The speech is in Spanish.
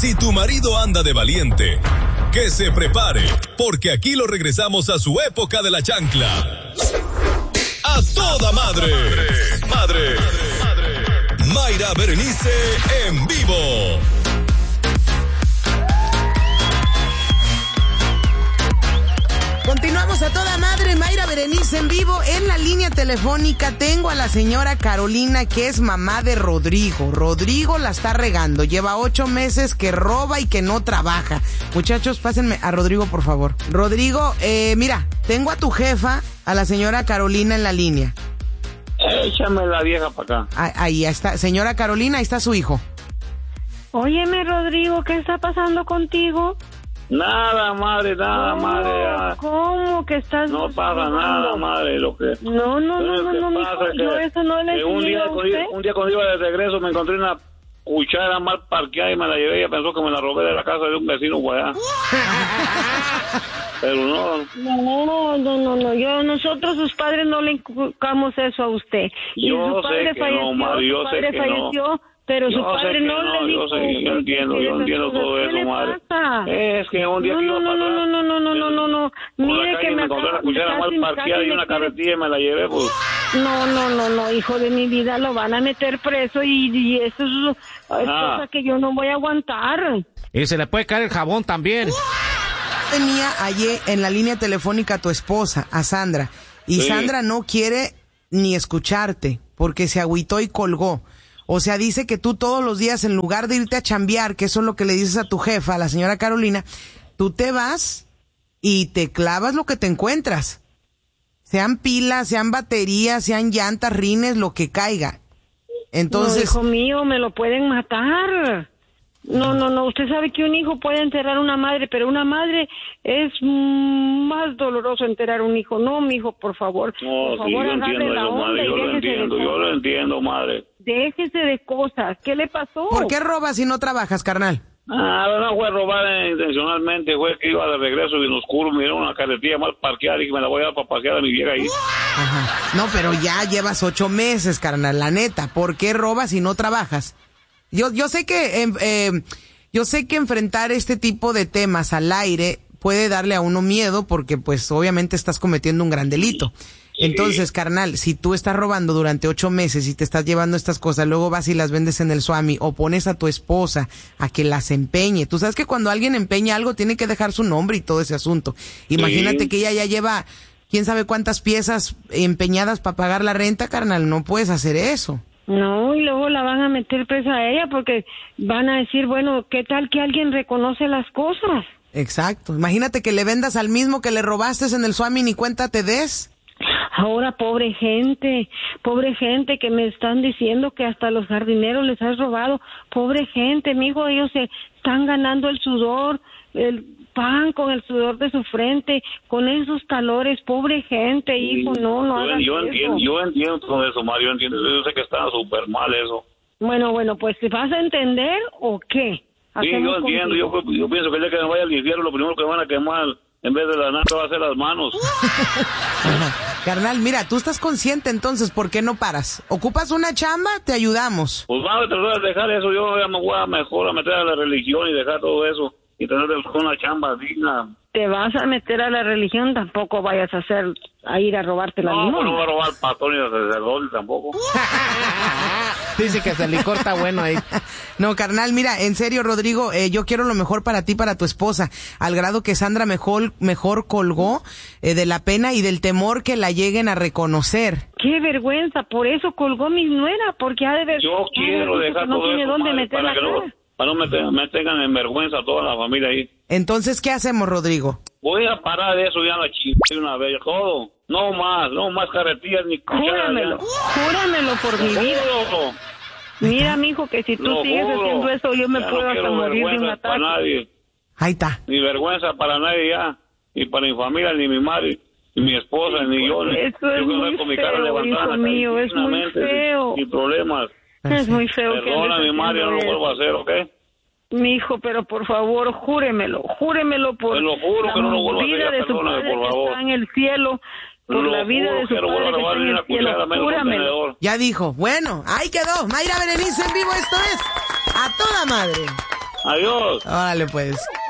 Si tu marido anda de valiente, que se prepare, porque aquí lo regresamos a su época de la chancla. ¡A toda madre! ¡Madre! Mayra Berenice en vivo. Continuamos a toda madre, Mayra Berenice en vivo. En la línea telefónica tengo a la señora Carolina, que es mamá de Rodrigo. Rodrigo la está regando, lleva 8 meses que roba y que no trabaja. Muchachos, pásenme a Rodrigo, por favor. Rodrigo, mira, tengo a tu jefa, a la señora Carolina, en la línea. Échame la vieja para acá. Ahí está, señora Carolina, ahí está su hijo. Óyeme, Rodrigo, ¿qué está pasando contigo? Nada, madre, nada, madre. ¿Cómo que estás? No pasa nada, madre, lo que... No, mijo, yo eso no le enseñé a usted. Un día cuando iba de regreso me encontré una cuchara mal parqueada y me la llevé. Ella pensó que me la robé de la casa de un vecino allá. Pero no. Nosotros sus padres no le inculcamos eso a usted. Y su padre falleció. Pero su padre no le dijo. Yo entiendo todo eso, madre. Es que un día que iba para atrás. No. Mire que me encontré la cuchara mal parqueada y una carretilla y me la llevé, pues. No, hijo de mi vida, lo van a meter preso y eso es cosa que yo no voy a aguantar. Y se le puede caer el jabón también. Tenía ayer en la línea telefónica a tu esposa, a Sandra, y sí. Sandra no quiere ni escucharte porque se agüitó y colgó. O sea, dice que tú todos los días, en lugar de irte a chambear, que eso es lo que le dices a tu jefa, a la señora Carolina, tú te vas y te clavas lo que te encuentras. Sean pilas, sean baterías, sean llantas, rines, lo que caiga. Entonces... No, hijo mío, me lo pueden matar. No, usted sabe que un hijo puede enterrar a una madre, pero una madre es más doloroso enterrar a un hijo. No, mi hijo, por favor. No, por favor, agarre la onda yo lo entiendo, madre. Déjese de cosas. ¿Qué le pasó? ¿Por qué robas y no trabajas, carnal? No fue robar intencionalmente, fue que iba de regreso y en oscuro, miré una carretilla mal parqueada y que me la voy a dar para pasear a mi vieja ahí. Ajá. No, pero ya llevas 8 meses, carnal, la neta. ¿Por qué robas y no trabajas? Yo sé que enfrentar este tipo de temas al aire puede darle a uno miedo porque pues obviamente estás cometiendo un gran delito. Entonces, carnal, si tú estás robando durante 8 meses y te estás llevando estas cosas, luego vas y las vendes en el Swami o pones a tu esposa a que las empeñe. Tú sabes que cuando alguien empeña algo tiene que dejar su nombre y todo ese asunto. Imagínate que ella ya lleva quién sabe cuántas piezas empeñadas para pagar la renta, carnal, no puedes hacer eso. No, y luego la van a meter presa a ella porque van a decir, bueno, ¿qué tal que alguien reconoce las cosas? Exacto. Imagínate que le vendas al mismo que le robaste en el Swami ni cuenta te des. Ahora, pobre gente que me están diciendo que hasta los jardineros les has robado. Pobre gente, mijo, ellos se están ganando el sudor, el pan con el sudor de su frente, con esos calores. Pobre gente, hijo, no hagas yo eso. Yo entiendo todo eso, Mario, yo sé que está súper mal eso. Bueno, pues, ¿vas a entender o qué? Sí, yo entiendo, yo pienso que el día que me vaya al infierno, lo primero que me van a quemar, en vez de la nata, va a ser las manos. Carnal, mira, tú estás consciente, entonces, ¿por qué no paras? ¿Ocupas una chamba? Te ayudamos. Pues vamos a tratar de dejar eso, yo ya me voy a mejor a meter a la religión y dejar todo eso, y tener una chamba digna. ¿Te vas a meter a la religión? Tampoco vayas a ir a robarte la limón. No voy a robar pastor ni a sacerdote tampoco. Dice que el licor está bueno ahí. No, carnal, mira, en serio, Rodrigo, yo quiero lo mejor para ti, para tu esposa, al grado que Sandra mejor colgó de la pena y del temor que la lleguen a reconocer. ¡Qué vergüenza! Por eso colgó mi nuera, porque ha de ver... Yo quiero dejar todo tiene eso, dónde madre, meter la cara. Para no me tengan en vergüenza a toda la familia ahí. Entonces, ¿qué hacemos, Rodrigo? Voy a parar de eso ya la chingada una vez, todo. No más carretillas ni cucharas. Júramelo por mi vida. Mira, mijo, que si tú sigues haciendo eso, yo me puedo hasta morir de un ataque. Para nadie. Ahí está. Ni vergüenza para nadie ya. Ni para mi familia, ni mi madre, ni mi esposa, ni yo. Eso es muy feo, hijo mío, es muy feo. Sin problemas. Es muy feo. Perdona, mi madre, no lo vuelvo a hacer, ¿ok? Mi hijo, pero por favor, júremelo por te lo juro que no lo vuelvo a hacer, vida de su padre por favor. que está en el cielo, por la vida de su padre que está en el cielo, júramelo. Ya dijo, bueno, ahí quedó, Mayra Berenice en vivo, esto es A Toda Madre. Adiós. Órale, pues.